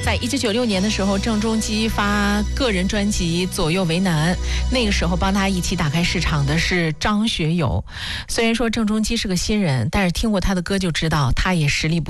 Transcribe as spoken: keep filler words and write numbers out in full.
在一九九六年的时候，郑中基发个人专辑《左右为难》，那个时候帮他一起打开市场的是张学友。虽然说郑中基是个新人，但是听过他的歌就知道他也实力不